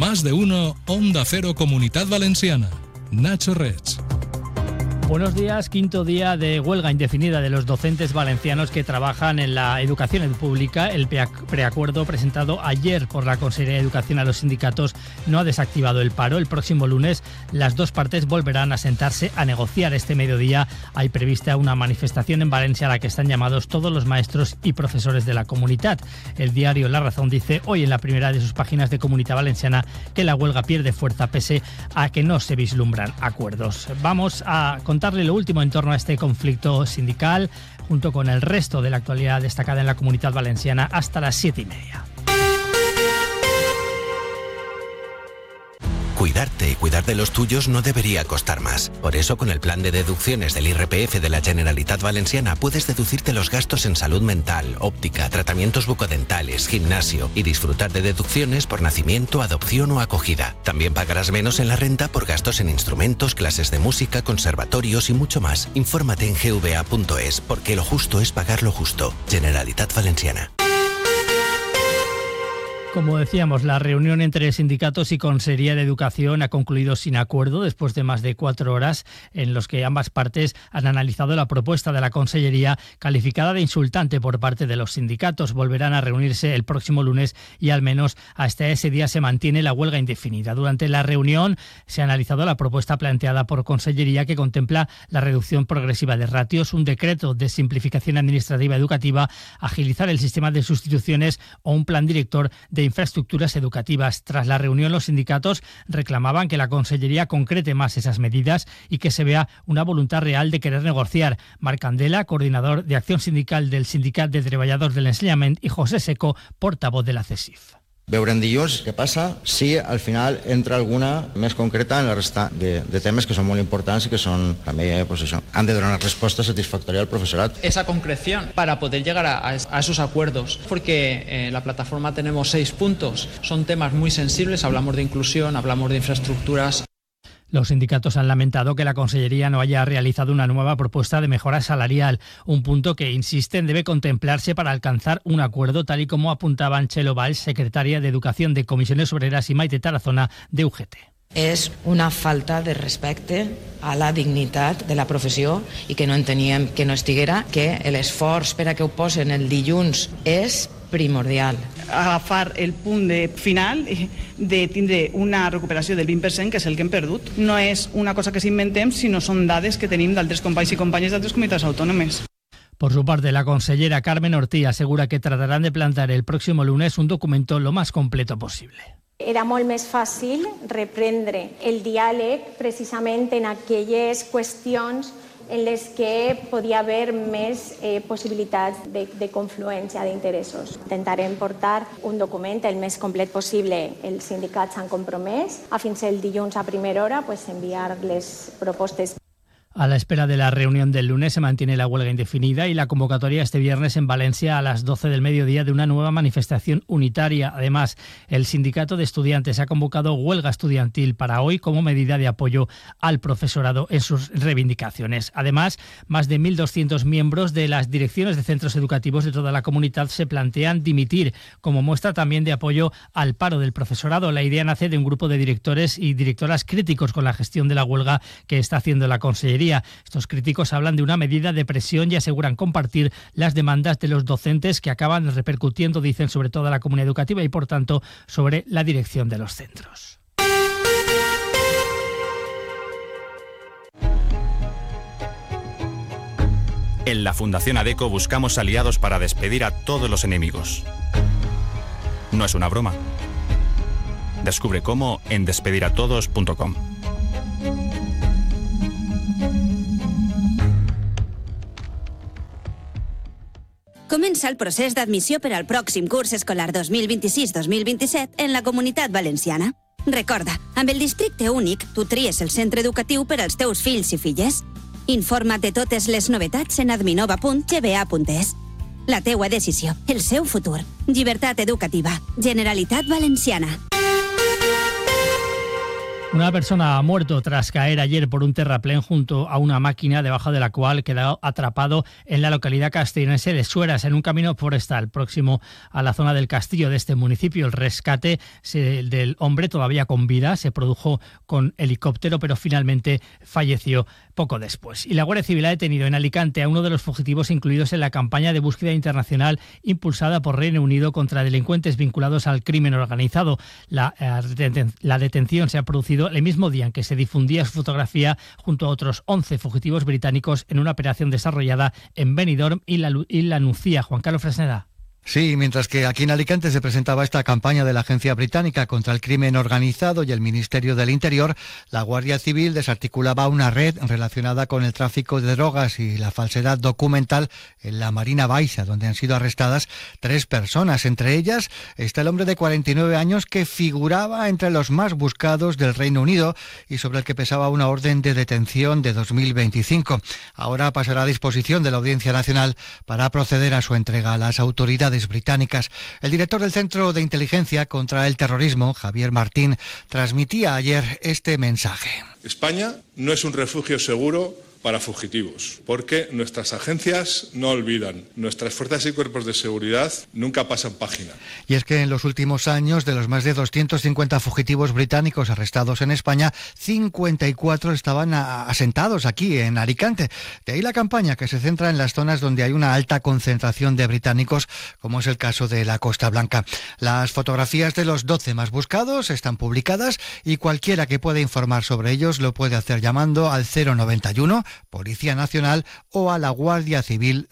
Más de uno, Onda Cero Comunidad Valenciana. Nacho Reig. Buenos días. Quinto día de huelga indefinida de los docentes valencianos que trabajan en la educación pública. El preacuerdo presentado ayer por la Consellería de Educación a los sindicatos no ha desactivado el paro. El próximo lunes las dos partes volverán a sentarse a negociar. Este mediodía hay prevista una manifestación en Valencia a la que están llamados todos los maestros y profesores de la comunidad. El diario La Razón dice hoy en la primera de sus páginas de Comunidad Valenciana que la huelga pierde fuerza pese a que no se vislumbran acuerdos. Vamos a contarle lo último en torno a este conflicto sindical, junto con el resto de la actualidad destacada en la Comunidad Valenciana, hasta las 7:30. Cuidarte y cuidar de los tuyos no debería costar más. Por eso, con el plan de deducciones del IRPF de la Generalitat Valenciana puedes deducirte los gastos en salud mental, óptica, tratamientos bucodentales, gimnasio y disfrutar de deducciones por nacimiento, adopción o acogida. También pagarás menos en la renta por gastos en instrumentos, clases de música, conservatorios y mucho más. Infórmate en gva.es, porque lo justo es pagar lo justo. Generalitat Valenciana. Como decíamos, la reunión entre sindicatos y Consellería de Educación ha concluido sin acuerdo después de más de 4 horas en los que ambas partes han analizado la propuesta de la Consellería calificada de insultante por parte de los sindicatos. Volverán a reunirse el próximo lunes y al menos hasta ese día se mantiene la huelga indefinida. Durante la reunión se ha analizado la propuesta planteada por Consellería que contempla la reducción progresiva de ratios, un decreto de simplificación administrativa educativa, agilizar el sistema de sustituciones o un plan director de infraestructuras educativas. Tras la reunión, los sindicatos reclamaban que la Consellería concrete más esas medidas y que se vea una voluntad real de querer negociar. Marc Candela, coordinador de acción sindical del Sindicat de Treballadors de l'Ensenyament, i José Seco, portavoz de la CESIF. Veurem dilluns què passa, si al final entra alguna més concreta en la resta de temes que són molt importants i que són també, pues això, han de donar respuesta satisfactoria al profesorat. Esa concreción para poder llegar a esos acuerdos, porque en la plataforma tenemos 6 puntos, son temas muy sensibles, hablamos de inclusión, hablamos de infraestructuras. Los sindicatos han lamentado que la Consellería no haya realizado una nueva propuesta de mejora salarial, un punto que, insisten, debe contemplarse para alcanzar un acuerdo, tal y como apuntaban Txelo Valls, secretaria de Educación de Comisiones Obreras, y Maite Tarazona, de UGT. És una falta de respecte a la dignitat de la professió i que no enteníem que no estiguera, que l'esforç per a que ho posen el dilluns és primordial. Agafar el punt final de tindre una recuperació del 20%, que és el que hem perdut. No és una cosa que s'inventem, sinó són dades que tenim d'altres companys i companyes d'altres comunitats autònomes. Por su parte, la consellera Carmen Ortí asegura que tratarán de plantear el próximo lunes un documento lo más completo posible. Era molt més fàcil reprendre el diàleg precisament en aquelles qüestions en les que podia haver més possibilitats de confluència d'interessos. Intentarem portar un document el més complet possible. Els sindicats s'han compromès a fins el dilluns a primera hora enviar les propostes. A la espera de la reunión del lunes se mantiene la huelga indefinida y la convocatoria este viernes en Valencia a las 12 del mediodía de una nueva manifestación unitaria. Además, el sindicato de estudiantes ha convocado huelga estudiantil para hoy como medida de apoyo al profesorado en sus reivindicaciones. Además, más de 1.200 miembros de las direcciones de centros educativos de toda la comunidad se plantean dimitir como muestra también de apoyo al paro del profesorado. La idea nace de un grupo de directores y directoras críticos con la gestión de la huelga que está haciendo la Consellería. Estos críticos hablan de una medida de presión y aseguran compartir las demandas de los docentes que acaban repercutiendo, dicen, sobre toda la comunidad educativa y, por tanto, sobre la dirección de los centros. En la Fundación ADECO buscamos aliados para despedir a todos los enemigos. No es una broma. Descubre cómo en despediratodos.com. Comença el procés d'admissió per al pròxim curs escolar 2026-2027 en la Comunitat Valenciana. Recorda, amb el districte únic, tu tries el centre educatiu per als teus fills i filles. Informa't de totes les novetats en adminova.gba.es. La teua decisió, el seu futur. Llibertat educativa. Generalitat Valenciana. Una persona ha muerto tras caer ayer por un terraplén junto a una máquina debajo de la cual quedó atrapado en la localidad castellonense de Sueras, en un camino forestal próximo a la zona del castillo de este municipio. El rescate del hombre, todavía con vida, se produjo con helicóptero, pero finalmente falleció poco después. Y la Guardia Civil ha detenido en Alicante a uno de los fugitivos incluidos en la campaña de búsqueda internacional impulsada por Reino Unido contra delincuentes vinculados al crimen organizado. La detención se ha producido el mismo día en que se difundía su fotografía junto a otros 11 fugitivos británicos en una operación desarrollada en Benidorm y la Nucía. Juan Carlos Fresneda. Sí, mientras que aquí en Alicante se presentaba esta campaña de la Agencia Británica contra el Crimen Organizado y el Ministerio del Interior, la Guardia Civil desarticulaba una red relacionada con el tráfico de drogas y la falsedad documental en la Marina Baixa, donde han sido arrestadas 3 personas. Entre ellas está el hombre de 49 años que figuraba entre los más buscados del Reino Unido y sobre el que pesaba una orden de detención de 2025. Ahora pasará a disposición de la Audiencia Nacional para proceder a su entrega a las autoridades británicas. El director del Centro de Inteligencia contra el Terrorismo, Javier Martín, transmitía ayer este mensaje. España no es un refugio seguro para fugitivos, porque nuestras agencias no olvidan, nuestras fuerzas y cuerpos de seguridad nunca pasan página. Y es que en los últimos años, de los más de 250 fugitivos británicos arrestados en España, 54 estaban asentados aquí en Alicante. De ahí la campaña, que se centra en las zonas donde hay una alta concentración de británicos, como es el caso de la Costa Blanca. Las fotografías de los 12 más buscados están publicadas y cualquiera que pueda informar sobre ellos lo puede hacer llamando al 091 Policía Nacional o a la Guardia Civil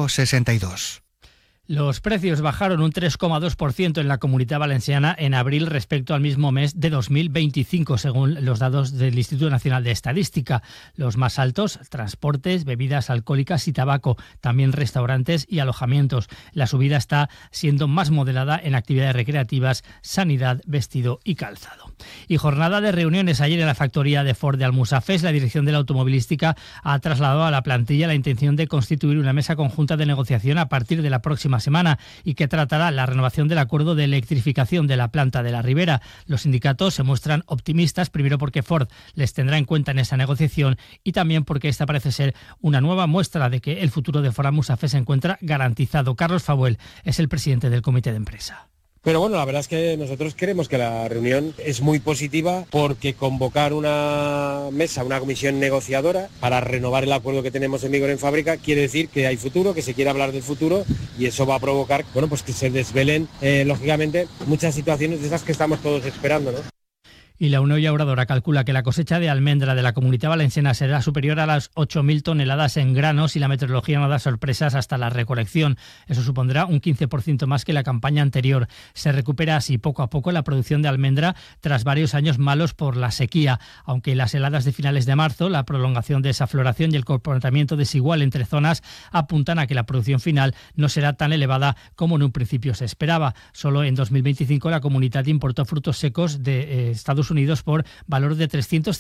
062. Los precios bajaron un 3,2% en la Comunidad Valenciana en abril respecto al mismo mes de 2025, según los datos del Instituto Nacional de Estadística. Los más altos, transportes, bebidas alcohólicas y tabaco, también restaurantes y alojamientos. La subida está siendo más moderada en actividades recreativas, sanidad, vestido y calzado. Y jornada de reuniones ayer en la factoría de Ford de Almusafes. La dirección de la automovilística ha trasladado a la plantilla la intención de constituir una mesa conjunta de negociación a partir de la próxima semana y que tratará la renovación del acuerdo de electrificación de la planta de la Ribera. Los sindicatos se muestran optimistas, primero porque Ford les tendrá en cuenta en esa negociación y también porque esta parece ser una nueva muestra de que el futuro de Ford Almusafes se encuentra garantizado. Carlos Fabuel es el presidente del comité de empresa. Pero bueno, la verdad es que nosotros creemos que la reunión es muy positiva porque convocar una mesa, una comisión negociadora para renovar el acuerdo que tenemos en vigor en fábrica quiere decir que hay futuro, que se quiere hablar del futuro y eso va a provocar, bueno, pues que se desvelen, lógicamente, muchas situaciones de esas que estamos todos esperando, ¿no? Y la Unión Llauradora calcula que la cosecha de almendra de la Comunidad Valenciana será superior a las 8.000 toneladas en granos y la meteorología no da sorpresas hasta la recolección. Eso supondrá un 15% más que la campaña anterior. Se recupera así poco a poco la producción de almendra tras varios años malos por la sequía, aunque las heladas de finales de marzo, la prolongación de esa floración y el comportamiento desigual entre zonas apuntan a que la producción final no será tan elevada como en un principio se esperaba. Solo en 2025 la comunidad importó frutos secos de Estados Unidos por valor de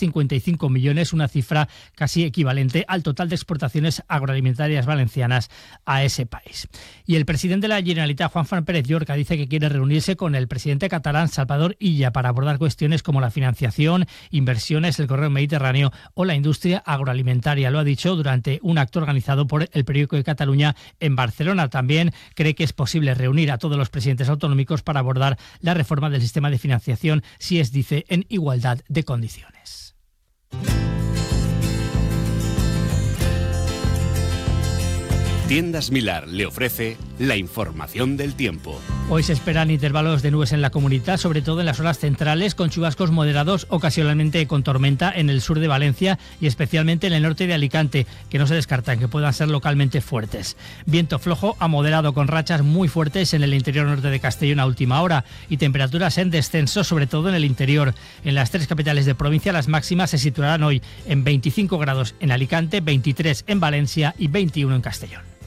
355 millones, una cifra casi equivalente al total de exportaciones agroalimentarias valencianas a ese país. Y el presidente de la Generalitat, Juan Pérez Llorca, dice que quiere reunirse con el presidente catalán Salvador Illa para abordar cuestiones como la financiación, inversiones, el corredor mediterráneo o la industria agroalimentaria. Lo ha dicho durante un acto organizado por el Periódico de Cataluña en Barcelona. También cree que es posible reunir a todos los presidentes autonómicos para abordar la reforma del sistema de financiación, si es, dice, en igualdad de condiciones. Tiendas Milar le ofrece la información del tiempo. Hoy se esperan intervalos de nubes en la comunidad, sobre todo en las horas centrales, con chubascos moderados, ocasionalmente con tormenta en el sur de Valencia y especialmente en el norte de Alicante, que no se descartan que puedan ser localmente fuertes. Viento flojo a moderado con rachas muy fuertes en el interior norte de Castellón a última hora y temperaturas en descenso, sobre todo en el interior. En las 3 capitales de provincia las máximas se situarán hoy en 25 grados en Alicante, 23 en Valencia y 21 en Castellón.